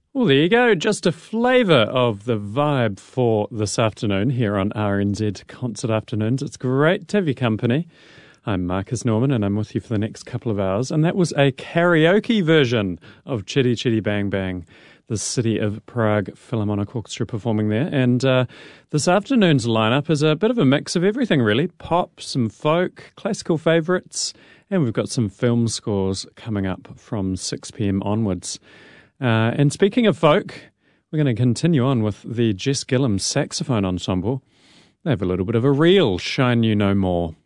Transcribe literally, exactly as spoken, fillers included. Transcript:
Well, there you go. Just a flavour of the vibe for this afternoon here on R N Z Concert Afternoons. It's great to have your company. I'm Marcus Norman and I'm with you for the next couple of hours. And that was a karaoke version of Chitty Chitty Bang Bang, the City of Prague Philharmonic Orchestra performing there. And uh, this afternoon's lineup is a bit of a mix of everything, really. Pop, some folk, classical favourites, and we've got some film scores coming up from six p.m. onwards. Uh, and speaking of folk, we're going to continue on with the Jess Gillum Saxophone Ensemble. They have a little bit of a reel, Shine You No More.